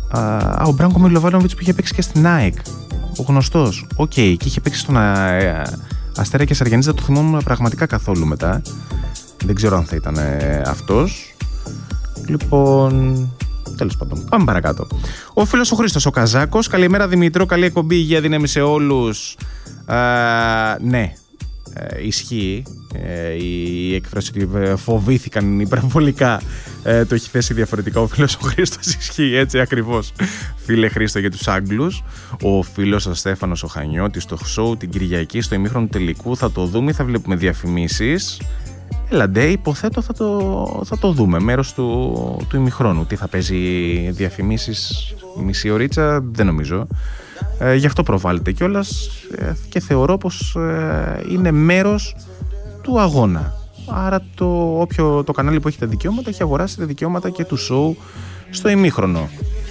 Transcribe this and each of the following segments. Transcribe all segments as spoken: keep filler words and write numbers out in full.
Α, ο Μπράνκο Μιλοβάνοβιτς που είχε παίξει και στην ΑΕΚ. Ο γνωστός. Οκ, okay, και είχε παίξει στον α, Αστέρα και Σαργιανής, δεν το θυμόμουν πραγματικά καθόλου μετά. Δεν ξέρω αν θα ήταν ε, αυτός. Λοιπόν, τέλος πάντων, πάμε παρακάτω. Ο φίλος ο Χρήστος ο Καζάκος. Καλημέρα Δημήτρο, καλή εκπομπή, υγεία δύναμη σε όλους. Α, ναι, ε, ισχύει. Ε, η έκφραση ότι φοβήθηκαν υπερβολικά ε, το έχει θέσει διαφορετικά ο φίλος ο Χρήστος. Ισχύει έτσι ακριβώς, φίλε Χρήστο, για τους Άγγλους. Ο φίλος ο Στέφανος ο Χανιώτης στο show την Κυριακή στο ημίχρονο τελικού θα το δούμε ή θα βλέπουμε διαφημίσεις? Έλαντε, υποθέτω θα το, θα το δούμε, μέρος του, του ημιχρόνου. Τι θα παίζει διαφημίσεις μισή ωρίτσα, δεν νομίζω. Ε, γι' αυτό προβάλλεται κιόλας ε, και θεωρώ πως ε, είναι μέρος του αγώνα. Άρα το, όποιο το κανάλι που έχει τα δικαιώματα έχει αγοράσει τα δικαιώματα και του show στο ημίχρονο.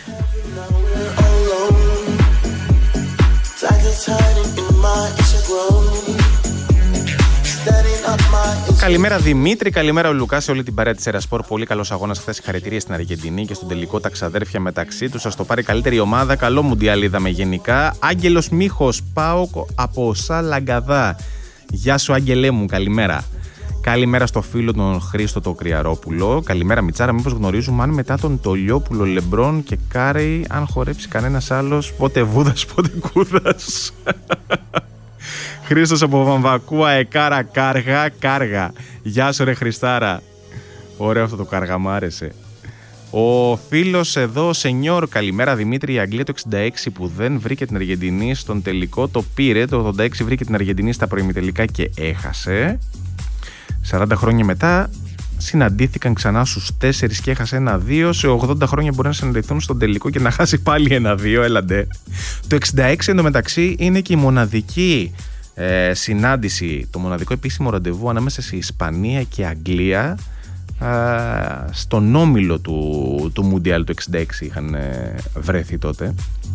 Καλημέρα Δημήτρη, καλημέρα ο Λουκά σε όλη την παρέα της Ερασπορ. Πολύ καλός αγώνας χθες, συγχαρητήρια στην Αργεντινή και στον τελικό τα ξαδέρφια μεταξύ τους. Ας το πάρει καλύτερη ομάδα. Καλό μουντιάλ είδαμε γενικά. Άγγελος Μίχος, ΠΑΟΚ από Σαλαγκαδά. Γεια σου Άγγελέ μου, καλημέρα. Καλημέρα στο φίλο τον Χρήστο το Κρυαρόπουλο. Καλημέρα Μιτσάρα, μήπως γνωρίζουμε αν μετά τον Τολιόπουλο, Λεμπρόν και Κάρεϊ αν χορέψει κανένας άλλος, πότε Βούδας πότε Κούδας. Χρήστος από Βαμβακού, αεκάρα κάργα, κάργα. Γεια σου ρε Χριστάρα. Ωραίο αυτό το κάργα, μ' άρεσε. Ο φίλος εδώ, Σενιόρ, καλημέρα Δημήτρη. Η Αγγλία το εξήντα έξι που δεν βρήκε την Αργεντινή στον τελικό το πήρε. Το ογδόντα έξι βρήκε την Αργεντινή στα προημιτελικά και έχασε. σαράντα χρόνια μετά συναντήθηκαν ξανά στους τέσσερις και έχασε ένα δύο. Σε ογδόντα χρόνια μπορεί να συναντηθούν στον τελικό και να χάσει πάλι ένα δύο. Έλαντε. Το εξήντα έξι εντωμεταξύ είναι και η μοναδική ε, συνάντηση, το μοναδικό επίσημο ραντεβού ανάμεσα σε Ισπανία και Αγγλία. Uh, στον όμιλο του, του Μουντιάλ το εξήντα έξι είχαν ε, βρέθει τότε.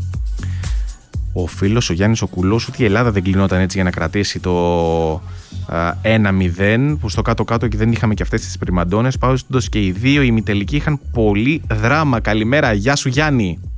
Ο φίλος ο Γιάννης ο Κουλός, ότι η Ελλάδα δεν κλεινόταν έτσι για να κρατήσει το uh, ένα μηδέν, που στο κάτω-κάτω και δεν είχαμε και αυτές τις πριμαντώνες. Πάω και οι δύο ημιτελικοί είχαν πολύ δράμα. Καλημέρα, γεια σου Γιάννη.